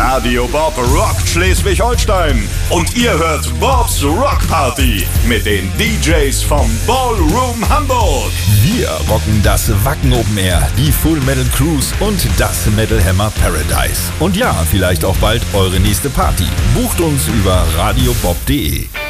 Radio Bob rockt Schleswig-Holstein. Und ihr hört Bobs Rock Party mit den DJs vom Ballroom Hamburg. Wir rocken das Wacken Open Air, die Full Metal Cruise und das Metal Hammer Paradise. Und ja, vielleicht auch bald eure nächste Party. Bucht uns über radiobob.de.